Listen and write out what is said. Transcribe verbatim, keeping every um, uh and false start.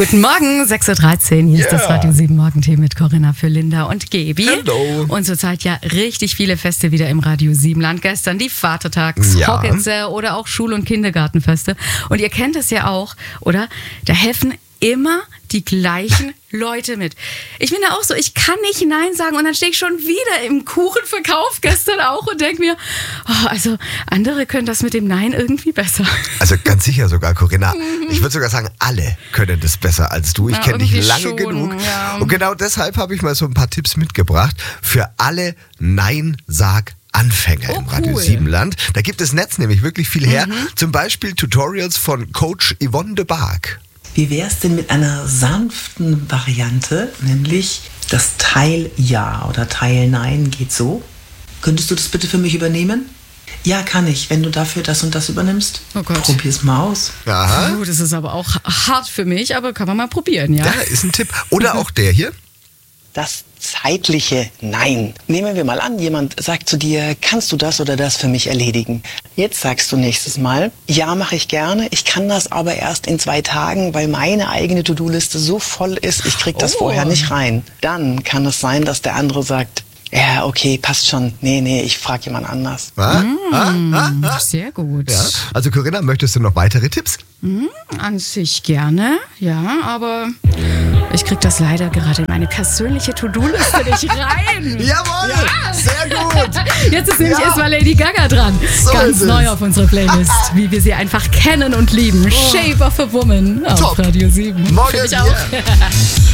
Guten Morgen, sechs Uhr dreizehn. Hier yeah. ist das Radio sieben Morgentee mit Corinna für Linda und Gebi. Hallo. Und zurzeit ja richtig viele Feste wieder im Radio sieben Land. Gestern die Vatertags, Ja. Hockitze oder auch Schul- und Kindergartenfeste. Und ihr kennt es ja auch, oder? Da helfen immer die gleichen Leute mit. Ich bin da auch so, ich kann nicht Nein sagen und dann stehe ich schon wieder im Kuchenverkauf gestern auch und denke mir, oh, also andere können das mit dem Nein irgendwie besser. Also ganz sicher sogar, Corinna. Ich würde sogar sagen, alle können das besser als du. Ich Ja, kenne dich irgendwie lange schon, genug. ja. Und genau deshalb habe ich mal so ein paar Tipps mitgebracht für alle Nein-Sag- Anfänger Oh, im Radio cool. sieben Land. Da gibt das Netz nämlich wirklich viel her. Zum Beispiel Tutorials von Coach Yvonne de Barg. Wie wäre es denn mit einer sanften Variante, nämlich das Teil Ja oder Teil Nein geht so? Könntest du das bitte für mich übernehmen? Ja, kann ich, wenn du dafür das und das übernimmst. Oh Gott. Probier's mal aus. Aha. Puh, das ist aber auch hart für mich, aber kann man mal probieren, ja? Ja, ist ein Tipp. Oder auch der hier. Das zeitliche Nein. Nehmen wir mal an, jemand sagt zu dir, kannst du das oder das für mich erledigen? Jetzt sagst du nächstes Mal, ja, mache ich gerne, ich kann das aber erst in zwei Tagen, weil meine eigene To-Do-Liste so voll ist, ich krieg das Oh. vorher nicht rein. Dann kann es sein, dass der andere sagt, ja, okay, passt schon, nee, nee, ich frage jemand anders. Ah, ah, ah, ah. Sehr gut. Ja. Also Corinna, möchtest du noch weitere Tipps? An sich gerne, ja, aber ich krieg das leider gerade in meine persönliche To-Do-Liste nicht rein. Jawohl, Ja. sehr gut. Jetzt ist nämlich Ja. erstmal Lady Gaga dran. So Ganz ist es. neu auf unserer Playlist, wie wir sie einfach kennen und lieben. Shape of a Woman auf Top. Radio sieben. Morgen, Find ich auch. yeah.